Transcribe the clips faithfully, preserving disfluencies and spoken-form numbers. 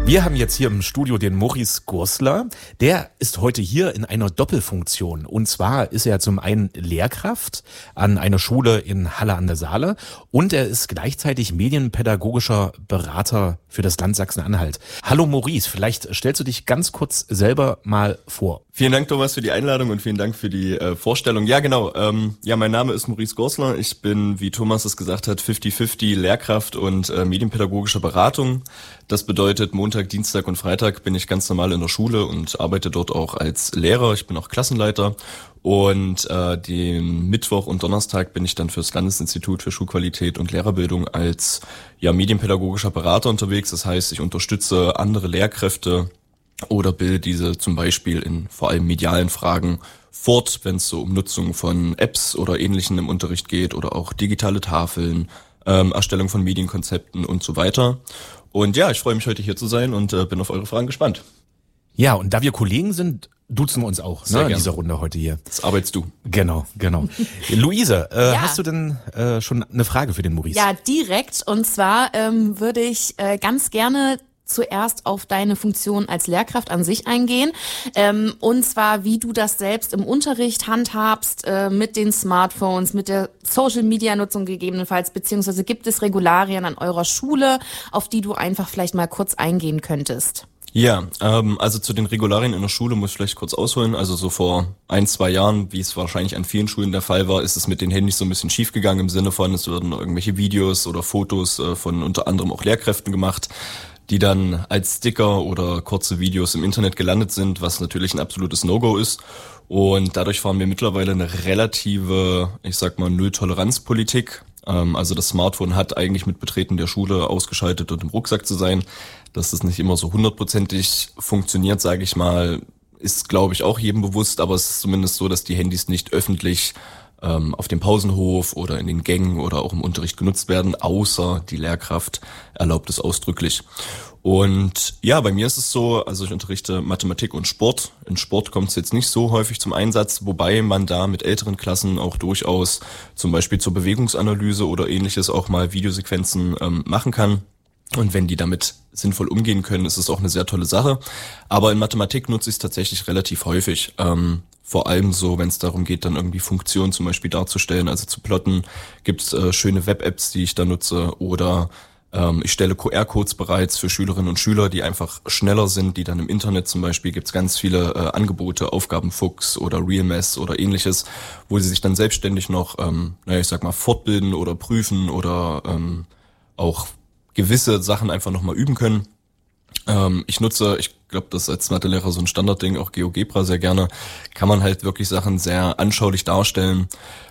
Wir haben jetzt hier im Studio den Maurice Gursler. Der ist heute hier in einer Doppelfunktion. Und zwar ist er zum einen Lehrkraft an einer Schule in Halle an der Saale und er ist gleichzeitig medienpädagogischer Berater für das Land Sachsen-Anhalt. Hallo Maurice, vielleicht stellst du dich ganz kurz selber mal vor. Vielen Dank, Thomas, für die Einladung und vielen Dank für die äh, Vorstellung. Ja, genau. Ähm, ja, mein Name ist Maurice Gursler. Ich bin, wie Thomas es gesagt hat, fünfzig fünfzig Lehrkraft und äh, medienpädagogische Beratung. Das bedeutet, Montag, Dienstag und Freitag bin ich ganz normal in der Schule und arbeite dort auch als Lehrer. Ich bin auch Klassenleiter. Und äh, den Mittwoch und Donnerstag bin ich dann fürs Landesinstitut für Schulqualität und Lehrerbildung als ja medienpädagogischer Berater unterwegs. Das heißt, ich unterstütze andere Lehrkräfte oder bilde diese zum Beispiel in vor allem medialen Fragen fort, wenn es so um Nutzung von Apps oder Ähnlichem im Unterricht geht oder auch digitale Tafeln, ähm, Erstellung von Medienkonzepten und so weiter. Und ja, ich freue mich heute hier zu sein und äh, bin auf eure Fragen gespannt. Ja, und da wir Kollegen sind, duzen wir uns auch Sehr ne, in gern. dieser Runde heute hier. Das arbeitest du. Genau, genau. Luise, äh, Ja. hast du denn äh, schon eine Frage für den Maurice? Ja, direkt. Und zwar ähm, würde ich äh, ganz gerne zuerst auf deine Funktion als Lehrkraft an sich eingehen. Ähm, und zwar, wie du das selbst im Unterricht handhabst, äh, mit den Smartphones, mit der Social-Media-Nutzung gegebenenfalls, beziehungsweise gibt es Regularien an eurer Schule, auf die du einfach vielleicht mal kurz eingehen könntest? Ja, ähm, also zu den Regularien in der Schule muss ich vielleicht kurz ausholen. Also so vor ein, zwei Jahren, wie es wahrscheinlich an vielen Schulen der Fall war, ist es mit den Handys so ein bisschen schief gegangen im Sinne von, es werden irgendwelche Videos oder Fotos äh, von unter anderem auch Lehrkräften gemacht, die dann als Sticker oder kurze Videos im Internet gelandet sind, was natürlich ein absolutes No-Go ist. Und dadurch fahren wir mittlerweile eine relative, ich sag mal, Null-Toleranz-Politik. Ähm, also das Smartphone hat eigentlich mit Betreten der Schule ausgeschaltet und im Rucksack zu sein. Dass das nicht immer so hundertprozentig funktioniert, sage ich mal, ist, glaube ich, auch jedem bewusst. Aber es ist zumindest so, dass die Handys nicht öffentlich ähm, auf dem Pausenhof oder in den Gängen oder auch im Unterricht genutzt werden, außer die Lehrkraft erlaubt es ausdrücklich. Und ja, bei mir ist es so, also ich unterrichte Mathematik und Sport. In Sport kommt es jetzt nicht so häufig zum Einsatz, wobei man da mit älteren Klassen auch durchaus zum Beispiel zur Bewegungsanalyse oder ähnliches auch mal Videosequenzen ähm, machen kann. Und wenn die damit sinnvoll umgehen können, ist es auch eine sehr tolle Sache. Aber in Mathematik nutze ich es tatsächlich relativ häufig. Ähm, vor allem so, wenn es darum geht, dann irgendwie Funktionen zum Beispiel darzustellen, also zu plotten, gibt es äh, schöne Web-Apps, die ich da nutze. Oder ähm, ich stelle Q R-Codes bereits für Schülerinnen und Schüler, die einfach schneller sind, die dann im Internet zum Beispiel, gibt es ganz viele äh, Angebote, Aufgabenfuchs oder Realmess oder ähnliches, wo sie sich dann selbstständig noch, ähm, naja, ich sag mal, fortbilden oder prüfen oder ähm, auch gewisse Sachen einfach nochmal üben können. Ähm, ich nutze, ich glaube, das ist als Mathelehrer so ein Standardding, auch GeoGebra sehr gerne, kann man halt wirklich Sachen sehr anschaulich darstellen.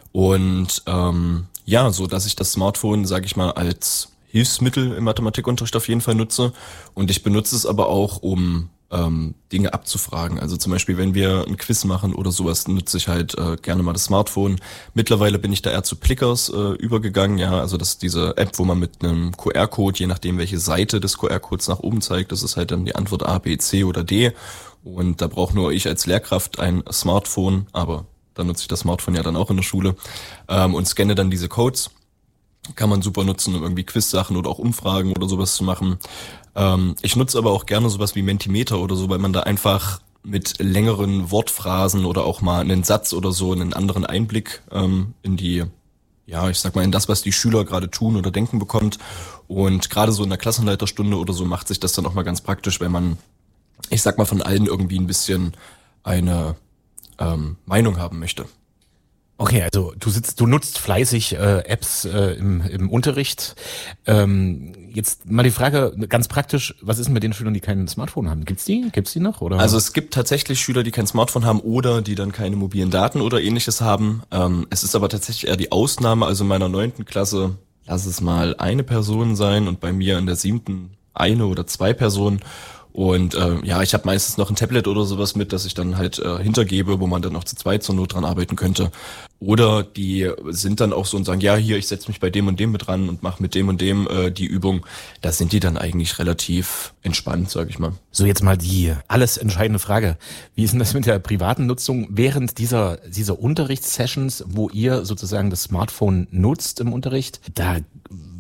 Und ähm, ja, so dass ich das Smartphone, sage ich mal, als Hilfsmittel im Mathematikunterricht auf jeden Fall nutze. Und ich benutze es aber auch, um ähm, Dinge abzufragen. Also zum Beispiel, wenn wir ein Quiz machen oder sowas, nutze ich halt äh, gerne mal das Smartphone. Mittlerweile bin ich da eher zu Plickers äh, übergegangen, ja, also das ist diese App, wo man mit einem Q R-Code, je nachdem welche Seite des Q R-Codes nach oben zeigt, das ist halt dann die Antwort A, B, C oder D. Und da braucht nur ich als Lehrkraft ein Smartphone, aber da nutze ich das Smartphone ja dann auch in der Schule ähm, und scanne dann diese Codes. Kann man super nutzen, um irgendwie Quiz-Sachen oder auch Umfragen oder sowas zu machen. Ähm, ich nutze aber auch gerne sowas wie Mentimeter oder so, weil man da einfach mit längeren Wortphrasen oder auch mal einen Satz oder so einen anderen Einblick ähm, in die, ja, ich sag mal, in das, was die Schüler gerade tun oder denken bekommt. Und gerade so in der Klassenleiterstunde oder so macht sich das dann auch mal ganz praktisch, wenn man, ich sag mal, von allen irgendwie ein bisschen eine ähm, Meinung haben möchte. Okay, also du sitzt, du nutzt fleißig äh, Apps äh, im, im Unterricht. Ähm, jetzt mal die Frage, ganz praktisch, was ist denn mit den Schülern, die kein Smartphone haben? Gibt's die? Gibt's die noch? Oder? Also es gibt tatsächlich Schüler, die kein Smartphone haben oder die dann keine mobilen Daten oder ähnliches haben. Ähm, es ist aber tatsächlich eher die Ausnahme. Also in meiner neunten Klasse, lass es mal eine Person sein und bei mir in der siebten eine oder zwei Personen. Und äh, ja, ich habe meistens noch ein Tablet oder sowas mit, das ich dann halt äh, hintergebe, wo man dann noch zu zweit zur Not dran arbeiten könnte. Oder die sind dann auch so und sagen, ja, hier, ich setze mich bei dem und dem mit dran und mache mit dem und dem äh, die Übung. Da sind die dann eigentlich relativ entspannt, sage ich mal. So, jetzt mal die alles entscheidende Frage. Wie ist denn das mit der privaten Nutzung während dieser, dieser Unterrichtssessions, wo ihr sozusagen das Smartphone nutzt im Unterricht? Da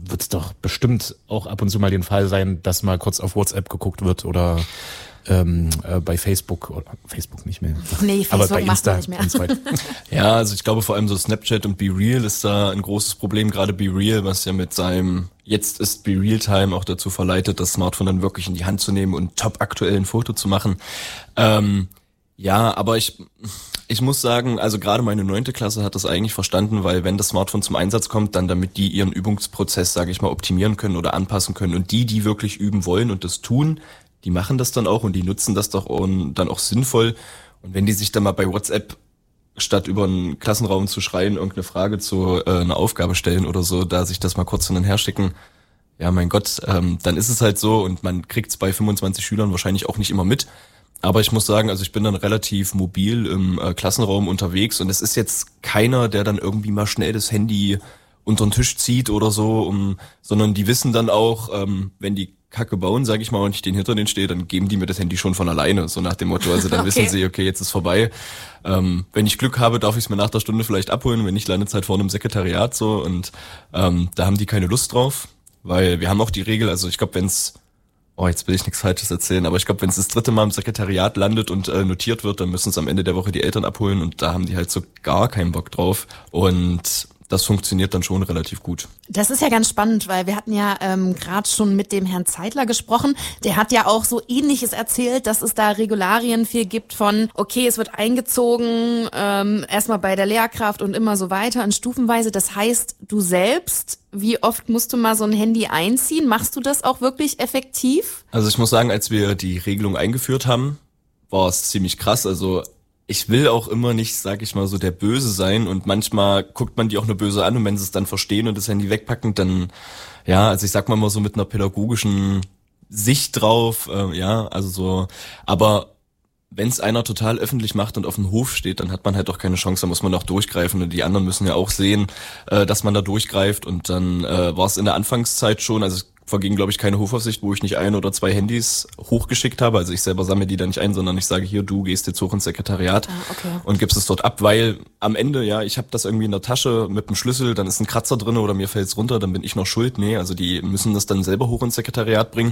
wird es doch bestimmt auch ab und zu mal den Fall sein, dass mal kurz auf WhatsApp geguckt wird oder ähm, äh, bei Facebook oder Facebook nicht mehr. Nee, Facebook aber bei macht Insta man nicht mehr. und so weiter. Ja, also ich glaube vor allem so Snapchat und BeReal ist da ein großes Problem, gerade BeReal, was ja mit seinem jetzt ist BeReal-Time auch dazu verleitet, das Smartphone dann wirklich in die Hand zu nehmen und top aktuell ein Foto zu machen. Ähm, ja, aber ich ich muss sagen, also gerade meine neunte Klasse hat das eigentlich verstanden, weil wenn das Smartphone zum Einsatz kommt, dann damit die ihren Übungsprozess, sage ich mal, optimieren können oder anpassen können und die, die wirklich üben wollen und das tun, die machen das dann auch und die nutzen das doch und dann auch sinnvoll. Und wenn die sich dann mal bei WhatsApp statt über einen Klassenraum zu schreien, irgendeine Frage zu äh, einer Aufgabe stellen oder so, da sich das mal kurz hin und her schicken, ja mein Gott, ähm, dann ist es halt so und man kriegt es bei fünfundzwanzig Schülern wahrscheinlich auch nicht immer mit. Aber ich muss sagen, also ich bin dann relativ mobil im äh, Klassenraum unterwegs und es ist jetzt keiner, der dann irgendwie mal schnell das Handy unter den Tisch zieht oder so, um, sondern die wissen dann auch, ähm, wenn die Kacke bauen, sage ich mal, und ich den hinter denen stehe, dann geben die mir das Handy schon von alleine, so nach dem Motto. Also dann okay. wissen sie, okay, jetzt ist vorbei. Ähm, wenn ich Glück habe, darf ich es mir nach der Stunde vielleicht abholen, wenn nicht, landet es halt vorne im Sekretariat so und ähm, da haben die keine Lust drauf, weil wir haben auch die Regel, also ich glaube, wenn es Oh, jetzt will ich nichts Falsches erzählen, aber ich glaube, wenn es das dritte Mal im Sekretariat landet und äh, notiert wird, dann müssen es am Ende der Woche die Eltern abholen und da haben die halt so gar keinen Bock drauf und das funktioniert dann schon relativ gut. Das ist ja ganz spannend, weil wir hatten ja ähm, gerade schon mit dem Herrn Zeitler gesprochen. Der hat ja auch so Ähnliches erzählt, dass es da Regularien viel gibt von, okay, es wird eingezogen, ähm, erstmal bei der Lehrkraft und immer so weiter in Stufenweise. Das heißt, du selbst, wie oft musst du mal so ein Handy einziehen? Machst du das auch wirklich effektiv? Also ich muss sagen, als wir die Regelung eingeführt haben, war es ziemlich krass. Also ich will auch immer nicht, sag ich mal, so der Böse sein und manchmal guckt man die auch nur böse an und wenn sie es dann verstehen und das Handy wegpacken, dann, ja, also ich sag mal mal so mit einer pädagogischen Sicht drauf, äh, ja, also so, aber wenn es einer total öffentlich macht und auf dem Hof steht, dann hat man halt auch keine Chance, da muss man auch durchgreifen und die anderen müssen ja auch sehen, äh, dass man da durchgreift und dann äh, war es in der Anfangszeit schon, also es verging, glaube ich, keine Hofaufsicht, wo ich nicht ein oder zwei Handys hochgeschickt habe. Also ich selber sammle die da nicht ein, sondern ich sage hier, du gehst jetzt hoch ins Sekretariat ah, okay. und gibst es dort ab, weil am Ende, ja, ich habe das irgendwie in der Tasche mit dem Schlüssel, dann ist ein Kratzer drin oder mir fällt's runter, dann bin ich noch schuld. Nee, also die müssen das dann selber hoch ins Sekretariat bringen.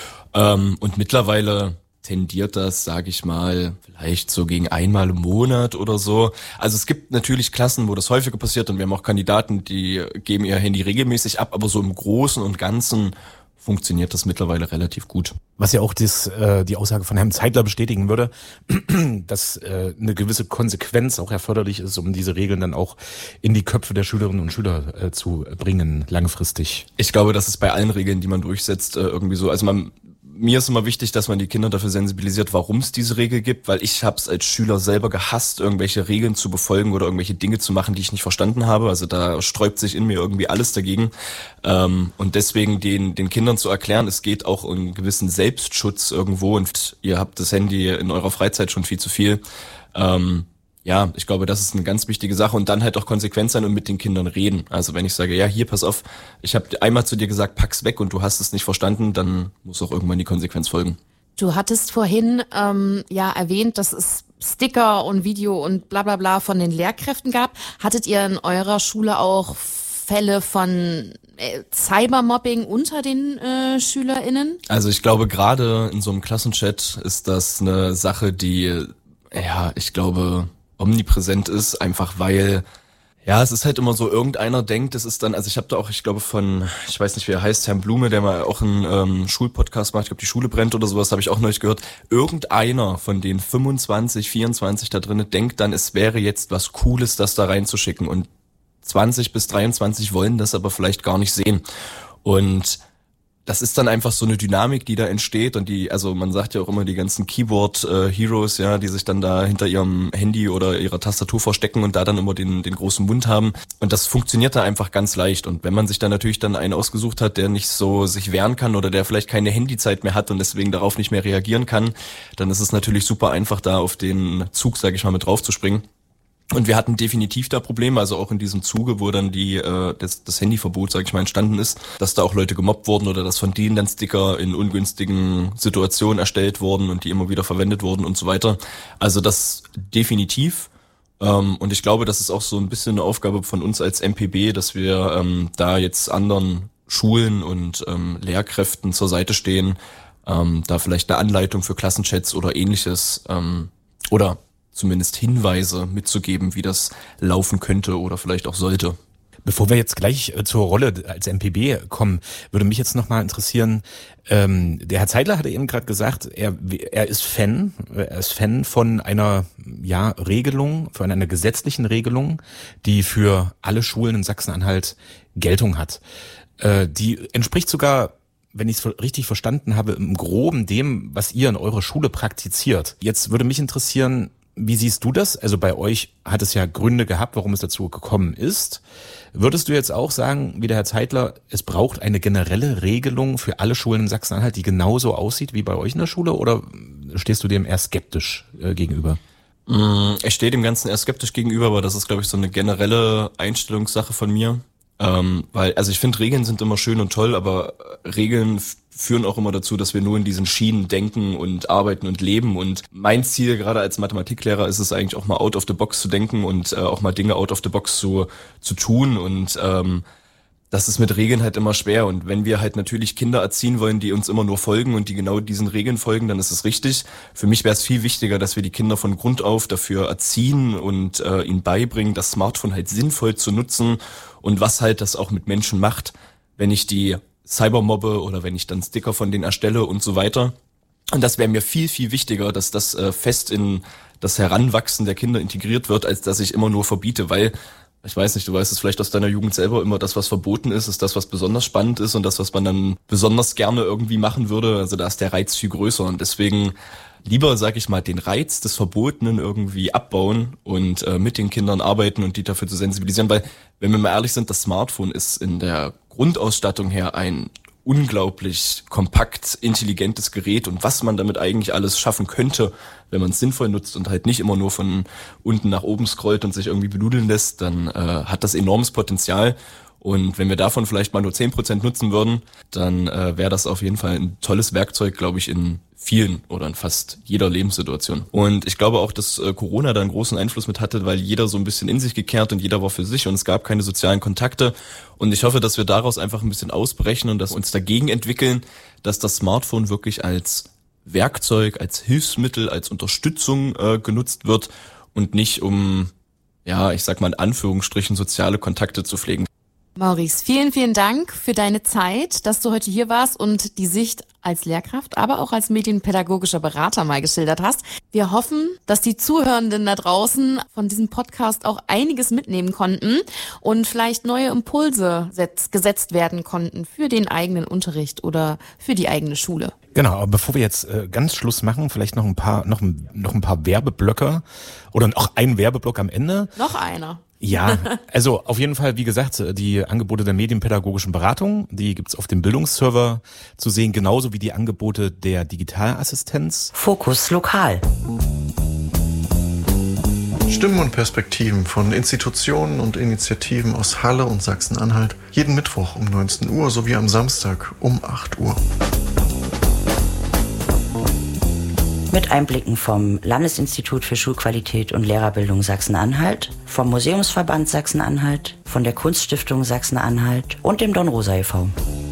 Ähm, und mittlerweile tendiert das, sage ich mal, vielleicht so gegen einmal im Monat oder so. Also es gibt natürlich Klassen, wo das häufiger passiert und wir haben auch Kandidaten, die geben ihr Handy regelmäßig ab, aber so im Großen und Ganzen funktioniert das mittlerweile relativ gut. Was ja auch das, äh, die Aussage von Herrn Zeitler bestätigen würde, dass äh, eine gewisse Konsequenz auch erforderlich ist, um diese Regeln dann auch in die Köpfe der Schülerinnen und Schüler äh, zu bringen, langfristig. Ich glaube, das ist bei allen Regeln, die man durchsetzt, äh, irgendwie so. Also man Mir ist immer wichtig, dass man die Kinder dafür sensibilisiert, warum es diese Regel gibt, weil ich habe es als Schüler selber gehasst, irgendwelche Regeln zu befolgen oder irgendwelche Dinge zu machen, die ich nicht verstanden habe. Also da sträubt sich in mir irgendwie alles dagegen. Ähm, und deswegen den den Kindern zu erklären, es geht auch um einen gewissen Selbstschutz irgendwo und ihr habt das Handy in eurer Freizeit schon viel zu viel. Ähm, Ja, ich glaube, das ist eine ganz wichtige Sache und dann halt auch konsequent sein und mit den Kindern reden. Also wenn ich sage, ja, hier, pass auf, ich habe einmal zu dir gesagt, pack's weg und du hast es nicht verstanden, dann muss auch irgendwann die Konsequenz folgen. Du hattest vorhin ähm, ja erwähnt, dass es Sticker und Video und bla bla bla von den Lehrkräften gab. Hattet ihr in eurer Schule auch Fälle von äh, Cybermobbing unter den äh, SchülerInnen? Also ich glaube, gerade in so einem Klassenchat ist das eine Sache, die, ja, ich glaube, omnipräsent ist, einfach weil, ja, es ist halt immer so, irgendeiner denkt, es ist dann, also ich habe da auch, ich glaube von, ich weiß nicht, wie er heißt, Herrn Blume, der mal auch einen ähm, Schulpodcast macht, ich glaube, die Schule brennt oder sowas, habe ich auch neulich gehört, irgendeiner von den fünfundzwanzig, vierundzwanzig da drinnen denkt dann, es wäre jetzt was Cooles, das da reinzuschicken und zwanzig bis dreiundzwanzig wollen das aber vielleicht gar nicht sehen und das ist dann einfach so eine Dynamik, die da entsteht und die, also man sagt ja auch immer die ganzen Keyboard-Heroes, ja, die sich dann da hinter ihrem Handy oder ihrer Tastatur verstecken und da dann immer den den großen Mund haben und das funktioniert da einfach ganz leicht und wenn man sich dann natürlich dann einen ausgesucht hat, der nicht so sich wehren kann oder der vielleicht keine Handyzeit mehr hat und deswegen darauf nicht mehr reagieren kann, dann ist es natürlich super einfach, da auf den Zug, sage ich mal, mit drauf zu springen. Und wir hatten definitiv da Probleme, also auch in diesem Zuge, wo dann die äh, das, das Handyverbot, sag ich mal, entstanden ist, dass da auch Leute gemobbt wurden oder dass von denen dann Sticker in ungünstigen Situationen erstellt wurden und die immer wieder verwendet wurden und so weiter. Also das definitiv. Ähm, und ich glaube, das ist auch so ein bisschen eine Aufgabe von uns als M P B, dass wir ähm, da jetzt anderen Schulen und ähm, Lehrkräften zur Seite stehen, ähm, da vielleicht eine Anleitung für Klassenchats oder ähnliches ähm, oder zumindest Hinweise mitzugeben, wie das laufen könnte oder vielleicht auch sollte. Bevor wir jetzt gleich zur Rolle als M P B kommen, würde mich jetzt nochmal interessieren, ähm, der Herr Zeidler hatte eben gerade gesagt, er, er ist Fan, er ist Fan von einer ja, Regelung, von einer gesetzlichen Regelung, die für alle Schulen in Sachsen-Anhalt Geltung hat. Äh, die entspricht sogar, wenn ich es richtig verstanden habe, im Groben dem, was ihr in eurer Schule praktiziert. Jetzt würde mich interessieren, wie siehst du das? Also bei euch hat es ja Gründe gehabt, warum es dazu gekommen ist. Würdest du jetzt auch sagen, wie der Herr Zeidler, es braucht eine generelle Regelung für alle Schulen in Sachsen-Anhalt, die genauso aussieht wie bei euch in der Schule, oder stehst du dem eher skeptisch äh, gegenüber? Ich stehe dem Ganzen eher skeptisch gegenüber, aber das ist, glaube ich, so eine generelle Einstellungssache von mir. Ähm, weil, also ich finde, Regeln sind immer schön und toll, aber Regeln f- führen auch immer dazu, dass wir nur in diesen Schienen denken und arbeiten und leben. Und mein Ziel, gerade als Mathematiklehrer, ist es eigentlich auch mal out of the box zu denken und äh, auch mal Dinge out of the box zu, zu tun. Und ähm, das ist mit Regeln halt immer schwer. Und wenn wir halt natürlich Kinder erziehen wollen, die uns immer nur folgen und die genau diesen Regeln folgen, dann ist es richtig. Für mich wäre es viel wichtiger, dass wir die Kinder von Grund auf dafür erziehen und äh, ihnen beibringen, das Smartphone halt sinnvoll zu nutzen und was halt das auch mit Menschen macht, wenn ich die Cybermobbe oder wenn ich dann Sticker von denen erstelle und so weiter. Und das wäre mir viel, viel wichtiger, dass das äh, fest in das Heranwachsen der Kinder integriert wird, als dass ich immer nur verbiete, weil ich weiß nicht, du weißt es vielleicht aus deiner Jugend selber, immer das, was verboten ist, ist das, was besonders spannend ist und das, was man dann besonders gerne irgendwie machen würde. Also da ist der Reiz viel größer und deswegen lieber, sag ich mal, den Reiz des Verbotenen irgendwie abbauen und äh, mit den Kindern arbeiten und die dafür zu sensibilisieren, weil, wenn wir mal ehrlich sind, das Smartphone ist in der Grundausstattung her ein unglaublich kompakt, intelligentes Gerät und was man damit eigentlich alles schaffen könnte, wenn man es sinnvoll nutzt und halt nicht immer nur von unten nach oben scrollt und sich irgendwie benudeln lässt, dann äh, hat das enormes Potenzial. Und wenn wir davon vielleicht mal nur zehn Prozent nutzen würden, dann äh, wäre das auf jeden Fall ein tolles Werkzeug, glaube ich, in vielen oder in fast jeder Lebenssituation. Und ich glaube auch, dass äh, Corona da einen großen Einfluss mit hatte, weil jeder so ein bisschen in sich gekehrt und jeder war für sich und es gab keine sozialen Kontakte. Und ich hoffe, dass wir daraus einfach ein bisschen ausbrechen und dass wir uns dagegen entwickeln, dass das Smartphone wirklich als Werkzeug, als Hilfsmittel, als Unterstützung äh, genutzt wird und nicht um, ja, ich sag mal in Anführungsstrichen, soziale Kontakte zu pflegen. Maurice, vielen, vielen Dank für deine Zeit, dass du heute hier warst und die Sicht als Lehrkraft, aber auch als medienpädagogischer Berater mal geschildert hast. Wir hoffen, dass die Zuhörenden da draußen von diesem Podcast auch einiges mitnehmen konnten und vielleicht neue Impulse setz- gesetzt werden konnten für den eigenen Unterricht oder für die eigene Schule. Genau, aber bevor wir jetzt äh, ganz Schluss machen, vielleicht noch ein paar, noch, ein- noch ein paar Werbeblöcke oder noch ein Werbeblock am Ende. Noch einer. Ja, also auf jeden Fall, wie gesagt, die Angebote der medienpädagogischen Beratung, die gibt's auf dem Bildungsserver zu sehen, genauso wie die Angebote der Digitalassistenz. Fokus lokal. Stimmen und Perspektiven von Institutionen und Initiativen aus Halle und Sachsen-Anhalt. Jeden Mittwoch um neunzehn Uhr sowie am Samstag um acht Uhr. Mit Einblicken vom Landesinstitut für Schulqualität und Lehrerbildung Sachsen-Anhalt, vom Museumsverband Sachsen-Anhalt, von der Kunststiftung Sachsen-Anhalt und dem Dornrosa e V